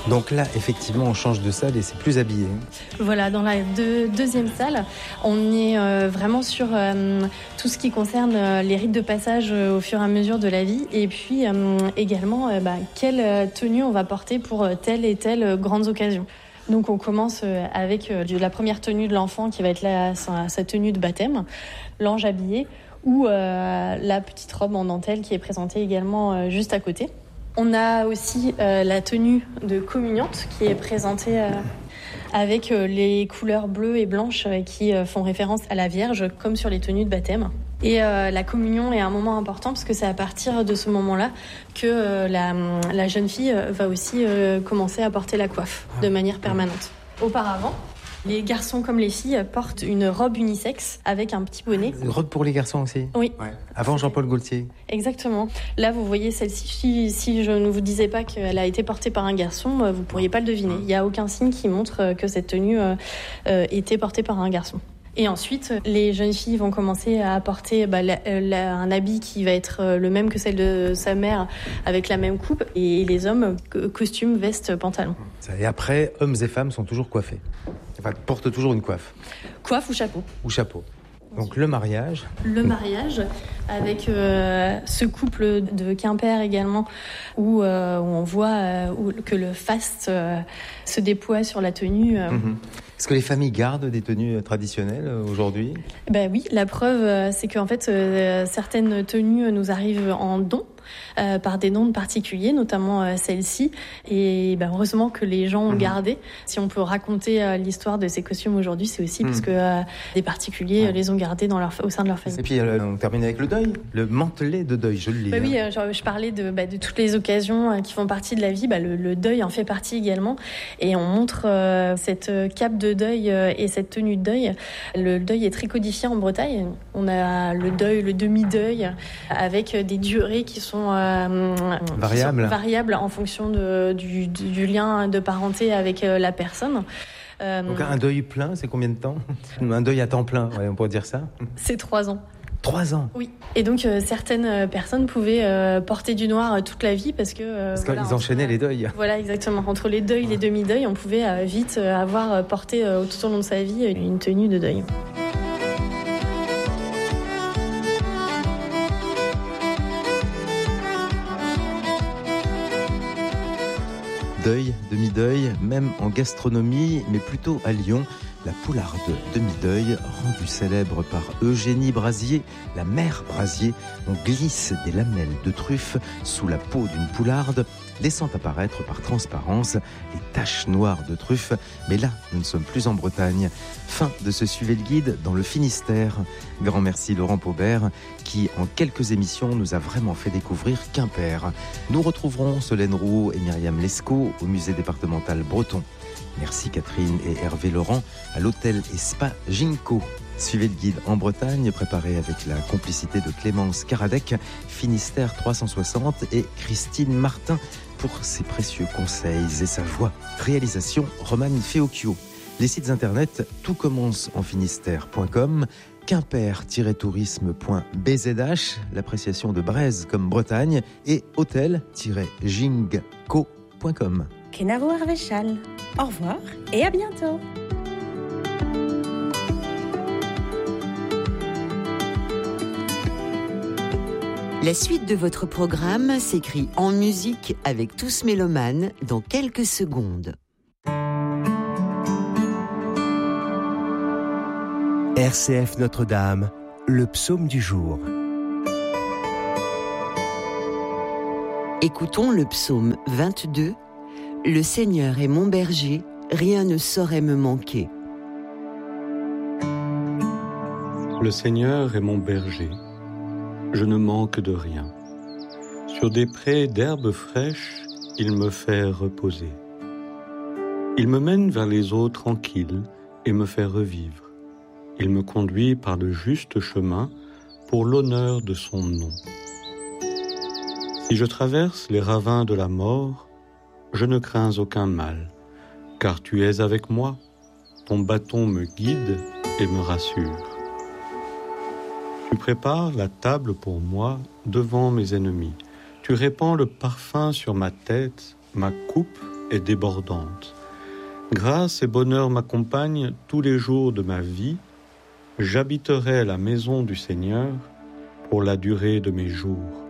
Donc là, effectivement, on change de salle et c'est plus habillé. Voilà, dans la deuxième salle, on est vraiment sur tout ce qui concerne les rites de passage au fur et à mesure de la vie, et puis également quelle tenue on va porter pour telle et telle grandes occasions. Donc on commence avec la première tenue de l'enfant qui va être sa tenue de baptême, l'ange habillé, ou la petite robe en dentelle qui est présentée également juste à côté. On a aussi la tenue de communiante qui est présentée avec les couleurs bleues et blanches qui font référence à la Vierge, comme sur les tenues de baptême. Et la communion est un moment important parce que c'est à partir de ce moment-là que la jeune fille va aussi commencer à porter la coiffe de manière permanente. Auparavant, les garçons comme les filles portent une robe unisexe avec un petit bonnet. Une robe pour les garçons aussi ? Oui. Ouais. Avant Jean-Paul Gaultier. Exactement. Là, vous voyez celle-ci. Si je ne vous disais pas qu'elle a été portée par un garçon, vous ne pourriez pas le deviner. Il n'y a aucun signe qui montre que cette tenue était portée par un garçon. Et ensuite, les jeunes filles vont commencer à porter un habit qui va être le même que celle de sa mère, avec la même coupe. Et les hommes, costume, veste, pantalon. Et après, hommes et femmes sont toujours coiffés. Enfin, portent toujours une coiffe. Coiffe ou chapeau. Ou chapeau. Donc le mariage. Le mariage, avec ce couple de Quimper également, où on voit que le faste se déploie sur la tenue. Est-ce que les familles gardent des tenues traditionnelles aujourd'hui ? Oui, la preuve, c'est qu'en fait, certaines tenues nous arrivent en don. Par des dons particuliers, notamment celle-ci. Et heureusement que les gens ont gardé. Si on peut raconter l'histoire de ces costumes aujourd'hui, c'est aussi parce que des particuliers les ont gardés au sein de leur famille. Et puis on termine avec le deuil, le mantelet de deuil, je le lis. Oui, je parlais de toutes les occasions qui font partie de la vie. Le deuil en fait partie également. Et on montre cette cape de deuil et cette tenue de deuil. Le deuil est très codifié en Bretagne. On a le deuil, le demi-deuil, avec des durées qui sont variables en fonction du lien de parenté avec la personne. Donc un deuil plein, c'est combien de temps ? Un deuil à temps plein, on pourrait dire ça ? C'est 3 ans. 3 ans ? Oui. Et donc certaines personnes pouvaient porter du noir toute la vie parce qu'ils enchaînaient les deuils. Voilà, exactement. Entre les deuils et les demi-deuils, on pouvait vite avoir porté tout au long de sa vie une tenue de deuil. Deuil, demi-deuil, même en gastronomie, mais plutôt à Lyon. La poularde demi-deuil, rendue célèbre par Eugénie Brasier, la mère Brasier, on glisse des lamelles de truffe sous la peau d'une poularde, laissant apparaître par transparence les taches noires de truffe. Mais là, nous ne sommes plus en Bretagne. Fin de ce Suivez le guide dans le Finistère. Grand merci Laurent Paubert, qui en quelques émissions nous a vraiment fait découvrir Quimper. Nous retrouverons Solène Roux et Myriam Lescaut au musée départemental breton. Merci Catherine et Hervé Laurent à l'hôtel et spa Ginko. Suivez le guide en Bretagne, préparé avec la complicité de Clémence Caradec, Finistère 360 et Christine Martin pour ses précieux conseils et sa voix. Réalisation Romane Feocchio. Les sites internet tout commence en finistère.com, quimper-tourisme.bzh, l'appréciation de Breizh comme Bretagne, et hôtel-jingco.com. Kenavo Arvechal. Au revoir et à bientôt. La suite de votre programme s'écrit en musique avec Tous Mélomanes dans quelques secondes. RCF Notre-Dame, le psaume du jour. Écoutons le psaume 22. Le Seigneur est mon berger, rien ne saurait me manquer. Le Seigneur est mon berger, je ne manque de rien. Sur des prés d'herbes fraîches, il me fait reposer. Il me mène vers les eaux tranquilles et me fait revivre. Il me conduit par le juste chemin pour l'honneur de son nom. Si je traverse les ravins de la mort, je ne crains aucun mal, car tu es avec moi, ton bâton me guide et me rassure. Tu prépares la table pour moi devant mes ennemis. Tu répands le parfum sur ma tête, ma coupe est débordante. Grâce et bonheur m'accompagnent tous les jours de ma vie. J'habiterai la maison du Seigneur pour la durée de mes jours.